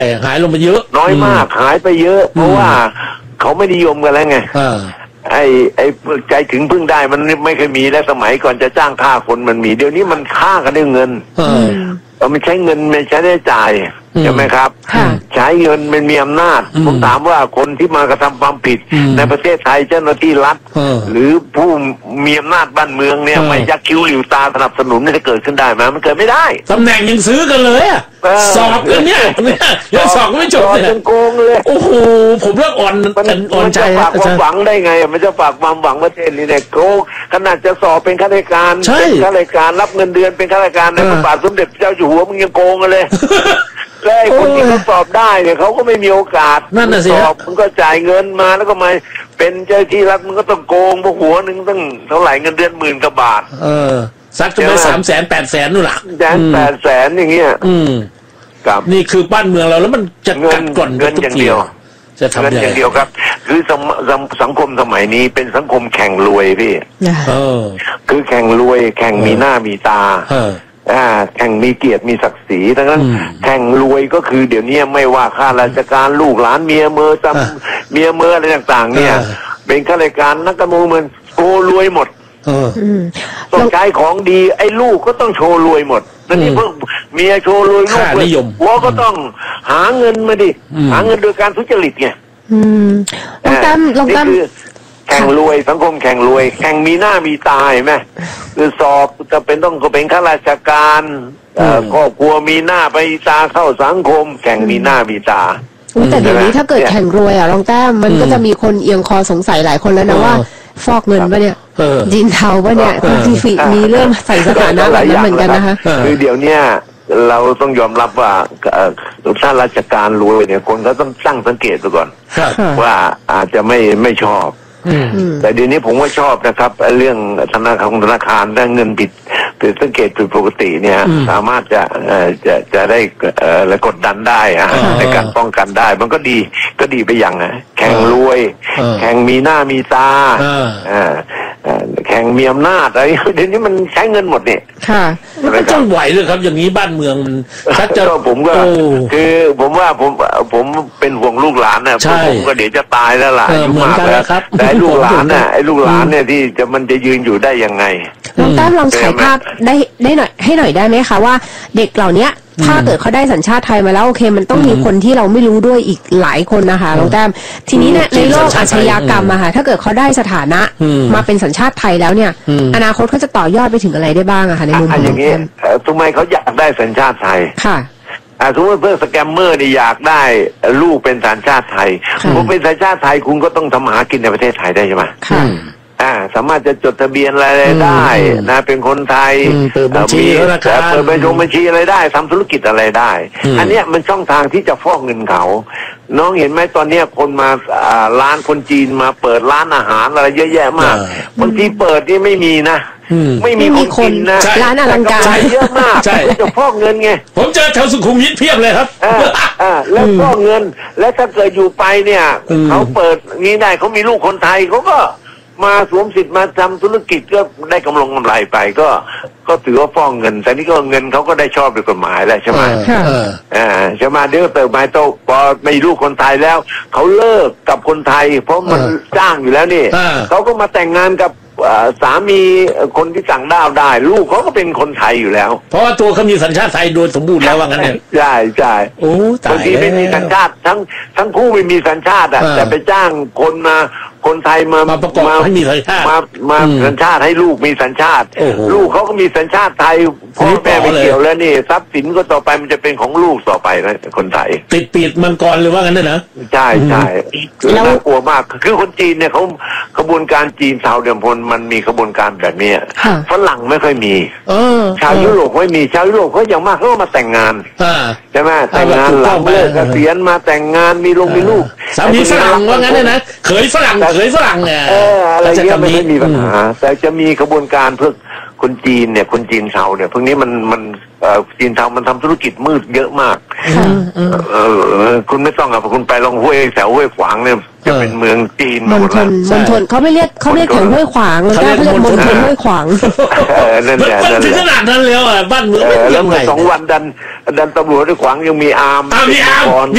หายลงไปเยอะน้อยมากหายไปเยอะเพราะว่าเขาไม่นิยมกันแล้วไงไอ้ใจถึงพึ่งได้มันไม่เคยมีแล้วสมัยก่อนจะจ้างฆ่าคนมันมีเดี๋ยวนี้มันฆ่ากันด้วยเงินมันใช้เงินไม่ใช้ได้จ่ายใช่ไหมครับใช้เงินมันมีอำนาจผมถามว่าคนที่มากระทำความผิดในประเทศไทยเจ้าหน้าที่รัฐหรือผู้มีอำนาจบ้านเมืองเนี่ยไม่ยักคิ้วหลิวตาสนับสนุนจะเกิดขึ้นได้ไหมมันเกิดไม่ได้ตำแหน่งยังซื้อกันเลยสอบกันเนี่ยยังสอบไม่จบเลยโกงเลยโอ้โหผมเริ่มอ่อนใจฝากความหวังได้ไงมันจะฝากความหวังประเทศนี้เนี่ยโกงขนาดจะสอบเป็นข้าราชการเป็นข้าราชการรับเงินเดือนเป็นข้าราชการในพระบาทสมเด็จพระเจ้าอยู่หัวมึงยังโกงกันเลยแล้วไอ้คนที่เขาสอบได้เนี่ยเขาก็ไม่มีโอกาสสอบมึงก็จ่ายเงินมาแล้วก็มาเป็นเจ้าที่รัฐมึงก็ต้องโกงพวกหัวหนึ่งตั้งเท่าไหร่เงินเดือน10,000 กว่าบาทสักจะไป300,000 800,000นู่นล่ะ 800,000อย่างเงี้ยครับนี่คือบ้านเมืองเราแล้วมันจะกัดก่อนเงินอย่างเดียวจะทำอย่างเดียวครับคือสังคมสมัยนี้เป็นสังคมแข่งรวยพี่คือแข่งรวยแข่งมีหน้ามีตาแข่งมีเกียรติมีศักดิ์ศรีทั้งนั้นแข่งรวยก็คือเดี๋ยวนี้ไม่ว่าข้าราชการลูกหลานเมียเมออะไรต่างๆเนี่ยเป็นข้าราชการนักการเมืองโชว์รวยหมดต้องใช้ของดีไอ้ลูกก็ต้องโชว์รวยหมดแล้วนี่เพิ่งเมียโชว์รวยลูกเลยหัวก็ต้องหาเงินมาดิหาเงินโดยการทุจริตไงลองตั้มแข่งรวยสังคมแข่งรวยแข่งมีหน้ามีตาเห็นไหมคือสอบจะเป็นต้องก็เป็นข้าราชการครอบครัวมีหน้าไปตาเข้าสังคมแข่งมีหน้ามีตาแต่เดี๋ยวนี้ถ้าเกิดแข่งรวยลองแต้มมันก็จะมีคนเอียงคอสงสัยหลายคนแล้วนะว่าฟอกเงินป่ะเนี่ยจีนเทาป่ะเนี่ยมีเรื่องใส่สถานะแบบนั้นเหมือนกันนะคะคือเดี๋ยวเนี้ยเราต้องยอมรับว่าถ้าราชการรวยเนี่ยคนก็ต้องตั้งสังเกตดูก่อนว่าอาจจะไม่ชอบแต่เดี๋ยวนี้ผมว่าชอบนะครับเรื่องธนาคารได้เงินผิดสังเกตผิดปกติเนี่ยสามารถจะได้และกดดันได้ในการป้องกันได้มันก็ดีไปอย่างแข่งรวยแข่งมีหน้ามีตาแข่งมีอำนาจอะไรเดี๋ยวนี้มันใช้เงินหมดเนี่ยมันก็ต้องไหวเลยครับอย่างนี้บ้านเมืองมันชัดจะผมก็คือผมว่าผมเป็นห่วงลูกหลานนะผมก็เดี๋ยวจะตายแล้วล่ะอายุมากแล้วแต่ลูกหลานน่ะไอ้ลูกหลานเนี่ยที่มันจะยืนอยู่ได้ยังไงลองแต้มลองฉายภาพได้หน่อยให้หน่อยได้ไหมคะว่าเด็กเหล่านี้ถ้าเกิดเขาได้สัญชาติไทยมาแล้วโอเคมันต้องมีคนที่เราไม่รู้ด้วยอีกหลายคนนะคะลองแต้มทีนี้ในโลกอาชญากรรมอะค่ะถ้าเกิดเขาได้สถานะมาเป็นสัญชาติไทยแล้วเนี่ยอนาคตเขาจะต่อยอดไปถึงอะไรได้บ้างอะคะในมุมของอย่างนี้ทำไมเขาอยากได้สัญชาติไทยค่ะสมมติเพื่อสแกมเมอร์นี่อยากได้ลูกเป็นสัญชาติไทยคุณเป็นสัญชาติไทยคุณก็ต้องทำหากินในประเทศไทยได้ใช่ไหมสามารถจะจดทะเบียนอะไรได้นะเป็นคนไทยเปิดบัญชีเปิดบัญชีอะไรได้ทำธุรกิจอะไรได้อันนี้มันช่องทางที่จะฟอกเงินเขาน้องเห็นไหมตอนนี้คนมาร้านคนจีนมาเปิดร้านอาหารอะไรเยอะแยะมากบางทีเปิดนี่ไม่มีนะไม่มีคนนะร้านอลังการเยอะมากจะฟอกเงินไงผมเจอแถวสุขุมวิทเพียบเลยครับแล้วฟอกเงินแล้วถ้าเกิดอยู่ไปเนี่ยเขาเปิดงี้ได้เขามีลูกคนไทยเขาก็มาสวมสิทธิ์มาทำธุรกิจก็ได้กำไรไปก็ถือว่าฟ้องเงินแต่นี่ก็เงินเขาก็ได้ชอบด้วยกฎหมายแล้วใช่ไหมใช่ไหมเดี๋ยวเติบใบโตพอไม่ลูกคนไทยแล้วเขาเลิกกับคนไทยเพราะมันจ้างอยู่แล้วนี่เขาก็มาแต่งงานกับสามีคนที่ต่างด้าวได้ลูกเขาก็เป็นคนไทยอยู่แล้วเพราะว่าตัวเขามีสัญชาติไทยโดยสมบูรณ์แล้วว่างั้นเนี่ยใช่โอ้บางทีไม่มีสัญชาติทั้งคู่ไม่มีสัญชาติแต่ไปจ้างคนไทยมาประกอบให้มีสัญชาติมาสัญชาติให้ลูกมีสัญชาติลูกเขาก็มีสัญชาติไทยพ่อแม่ไม่เกี่ยวแล้วนี่ทรัพย์สินก็ต่อไปมันจะเป็นของลูกต่อไปนะคนไทยติดปีกมังกรหรือว่างั้นนะใช่แล้วน่ากลัวมากคือคนจีนเนี่ยเขากระบวนการจีนชาวเดิมพลมันมีกระบวนการแบบนี้ฝรั่งไม่ค่อยมีชาวยุโรปไม่มีชาวยุโรปเขาอย่างมากเขาก็มาแต่งงานใช่ไหมแต่งงานหลังเลิกเกษียณมาแต่งงานมีลูกสามีฝรั่งว่างั้นนะเขยฝรั่งเนี่ยอะไรเงี้ยไม่มีปัญหาแต่จะมีกระบวนการเพื่อคนจีนเนี่ยคนจีนเทาเนี่ยพวกนี้มันจีนเทามันทำธุรกิจมืดเยอะมากคุณไม่ต้องคุณไปลองห้วยแถวห้วยขวางเนี่ยจะเป็นเมืองจีนมณฑลเขาไม่เรียกแถวห้วยขวางเขาเรียกมณฑลห้วยขวางนั่นแหละถึงขนาดนั้นแล้วบ้านเมืองแล้วเมื่อ2 วันดันตำรวจห้วยขวางยังมีอาร์ม